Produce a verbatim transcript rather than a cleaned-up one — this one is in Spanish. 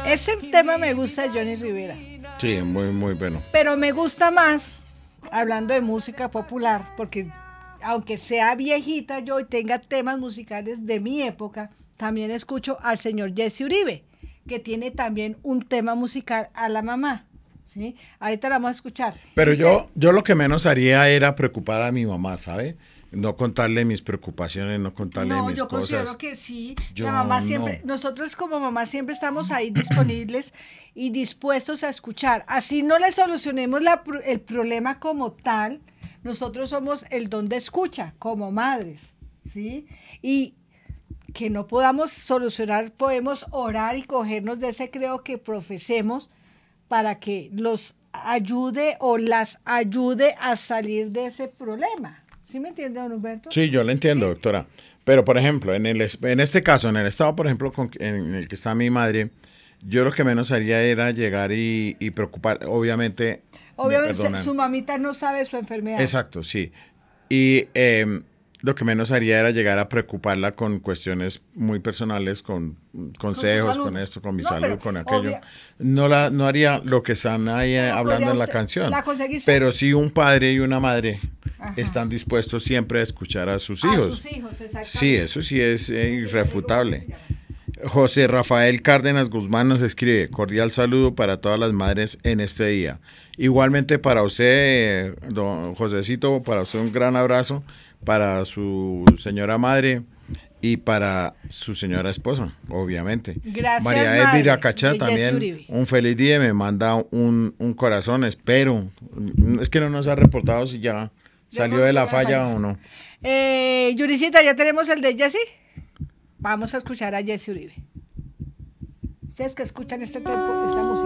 Ese tema me gusta de Johnny Rivera. Sí, muy, muy bueno. Pero me gusta más, hablando de música popular, porque aunque sea viejita yo y tenga temas musicales de mi época, también escucho al señor Jesse Uribe, que tiene también un tema musical a la mamá. ¿Sí? Ahorita la vamos a escuchar. Pero ¿Usted? yo, yo lo que menos haría era preocupar a mi mamá, ¿sabe? No contarle mis preocupaciones, no contarle No, mis yo cosas. considero que sí. Yo La mamá siempre, no. nosotros como mamá siempre estamos ahí disponibles y dispuestos a escuchar. Así no le solucionemos la, el problema como tal, nosotros somos el don de escucha como madres, ¿sí? Y que no podamos solucionar, podemos orar y cogernos de ese creo que profesemos para que los ayude o las ayude a salir de ese problema. ¿Sí me entiende, don Humberto? Sí, yo le entiendo, ¿Sí? doctora. Pero, por ejemplo, en, el, en este caso, en el estado, por ejemplo, con, en el que está mi madre, yo lo que menos haría era llegar y, y preocupar, obviamente, me Obviamente perdonan. su mamita no sabe su enfermedad. Exacto, sí. Y eh, lo que menos haría era llegar a preocuparla con cuestiones muy personales, con consejos, con, con esto, con mi no, salud, con aquello. Obvia. No la, no haría lo que están ahí no, hablando en la canción. ¿La pero sí un padre y una madre Ajá. están dispuestos siempre a escuchar a sus hijos. A sus hijos, exactamente. Sí, eso sí es eh, irrefutable. José Rafael Cárdenas Guzmán nos escribe, cordial saludo para todas las madres en este día. Igualmente para usted, don Josecito, para usted un gran abrazo, para su señora madre y para su señora esposa, obviamente. Gracias, María Elvira Cachá también, un feliz día, me manda un, un corazón, espero. Es que no nos ha reportado si ya salió de la falla o no. Eh, Yuricita, ¿ya tenemos el de Jessy? Vamos a escuchar a Jesse Uribe. Ustedes que escuchan este tempo, esta música.